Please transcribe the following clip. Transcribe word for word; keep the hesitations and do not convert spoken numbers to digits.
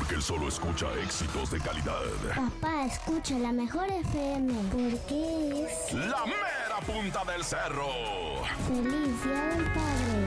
porque él solo escucha éxitos de calidad. Papá, escucha la mejor F M, porque es... La mera punta del cerro. ¡Feliz Día del Padre!